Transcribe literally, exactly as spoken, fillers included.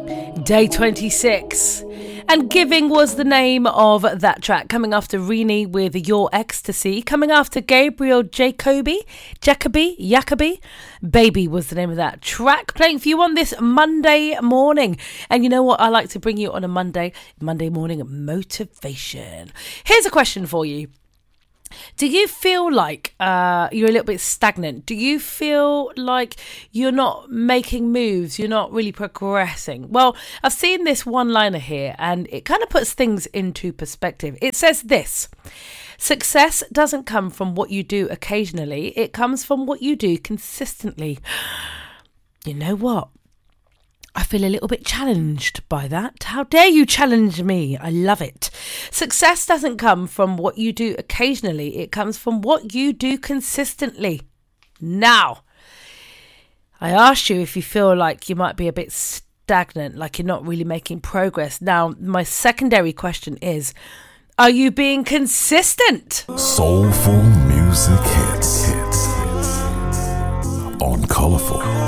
Day twenty-six. And Giving was the name of that track. Coming after Rini with Your Ecstasy. Coming after Gabriel Jacobi. Jacobi. Jacobi. Baby was the name of that track. Playing for you on this Monday morning. And you know what? I like to bring you on a Monday, Monday morning motivation. Here's a question for you. Do you feel like uh, you're a little bit stagnant? Do you feel like you're not making moves? You're not really progressing? Well, I've seen this one-liner here and it kind of puts things into perspective. It says this: success doesn't come from what you do occasionally. It comes from what you do consistently. You know what? I feel a little bit challenged by that. How dare you challenge me? I love it. Success doesn't come from what you do occasionally. It comes from what you do consistently. Now, I asked you if you feel like you might be a bit stagnant, like you're not really making progress. Now, my secondary question is, are you being consistent? Soulful music hits, hits, hits on Colourful.